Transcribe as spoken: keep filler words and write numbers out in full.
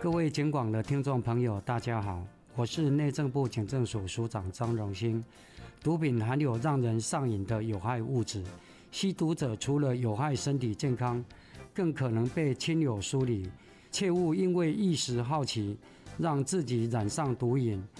各位警广的听众朋友，大家好，我是内政部警政署署长张荣兴。毒品含有让人上瘾的有害物质，吸毒者除了有害身体健康，更可能被亲友疏离。切勿因为一时好奇，让自己染上毒瘾，